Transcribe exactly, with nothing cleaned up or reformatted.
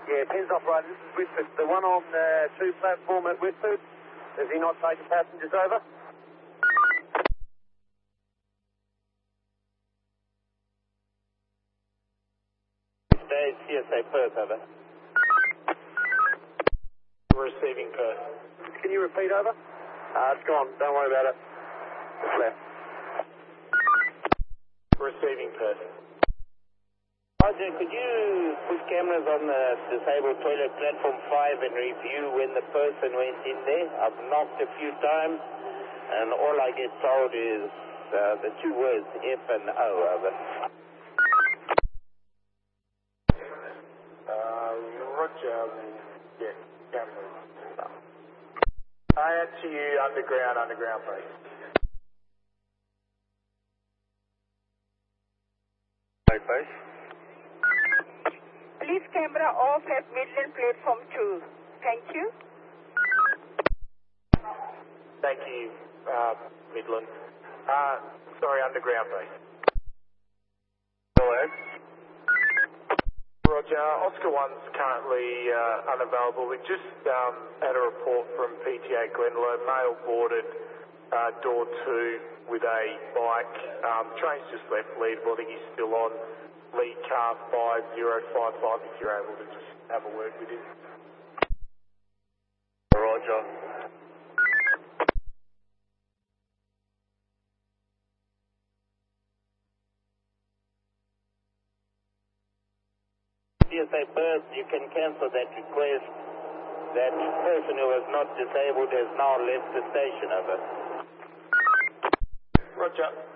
Yeah, Pens operator, this is Whitford. The one on the two platform at Whitford, has he not taken passengers over? Stage C S A Perth, over. Receiving Perth. Can you repeat over? Uh, it's gone, don't worry about it. It's left. Receiving Perth. Roger, could you put cameras on the disabled toilet platform five and review when the person went in there? I've knocked a few times and all I get told is uh, the two words F and O, over. Uh, Roger, yeah, cameras. I answer you underground, underground, please. Right, base. Please camera off at Midland platform two. Thank you. Thank you, uh, Midland. Uh, sorry, underground, please. Hello. Roger, Oscar one's currently uh, unavailable. We just um, had a report from P T A Glendalough, male boarded uh, door two with a bike. Um, train's just left leadable. I think he's still on lead car five zero five five if you're able to just have a word with him. Roger. C S A Perth, you can cancel that request. That person who was not disabled has now left the station, over. Roger.